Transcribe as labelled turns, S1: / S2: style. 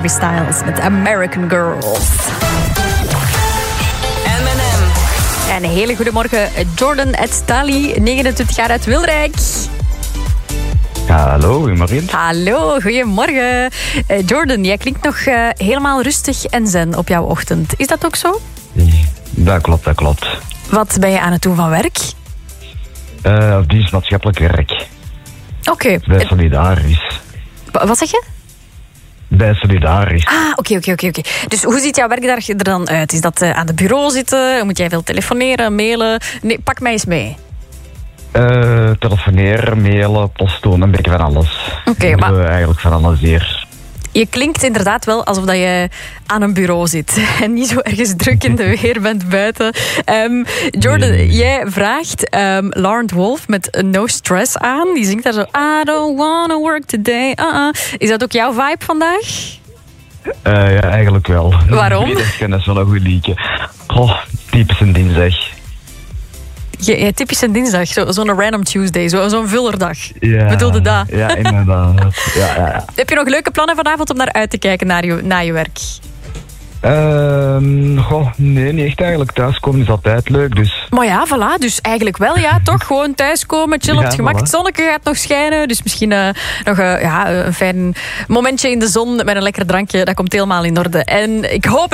S1: Harry Styles met American Girls. En een hele goede morgen, Jordan Etstali, 29 jaar uit Wilrijk.
S2: Hallo, goedemorgen.
S1: Hallo, goedemorgen. Jordan, jij klinkt nog helemaal rustig en zen op jouw ochtend. Is dat ook zo?
S2: Dat klopt.
S1: Wat ben je aan het doen van werk?
S2: Dienst maatschappelijk werk.
S1: Oké.
S2: Bij Solidaris.
S1: Wat zeg je?
S2: Bij Solidaris.
S1: Oké. Dus hoe ziet jouw werkdag er dan uit? Is dat aan de bureau zitten? Moet jij veel telefoneren, mailen? Nee, pak mij eens mee.
S2: Telefoneren, mailen, post doen, een beetje van alles.
S1: Oké, maar
S2: eigenlijk van alles hier.
S1: Je klinkt inderdaad wel alsof dat je aan een bureau zit en niet zo ergens druk in de weer bent buiten. Jordan, jij vraagt Laurent Wolf met No Stress aan. Die zingt daar zo, I don't wanna work today. Is dat ook jouw vibe vandaag?
S2: Ja, eigenlijk wel.
S1: Waarom?
S2: Dat is wel een goed liedje. Typisch een dinsdag.
S1: Ja, typisch een dinsdag, zo'n random Tuesday, zo'n vullerdag.
S2: Ja,
S1: bedoelde dat?
S2: Ja, inderdaad. Ja.
S1: Heb je nog leuke plannen vanavond om naar uit te kijken na je werk?
S2: Nee, niet echt eigenlijk. Thuiskomen is altijd leuk, dus...
S1: Maar ja, voilà, dus eigenlijk wel, ja, toch? Gewoon thuiskomen, chillen op het gemak.
S2: Voilà.
S1: Het zonnetje gaat nog schijnen, dus misschien nog een fijn momentje in de zon met een lekker drankje. Dat komt helemaal in orde. En ik hoop